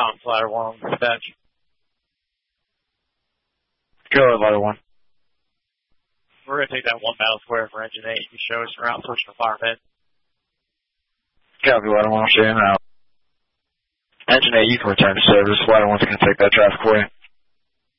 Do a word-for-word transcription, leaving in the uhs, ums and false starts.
Mountain Ladder one, dispatch. Go ahead, Ladder one. We're going to take that one battle square for Engine eight. You show us around personal fireman. Copy, Ladder one. I'll show you now. Engine eight, you can return to service. Ladder one's going to take that traffic for you.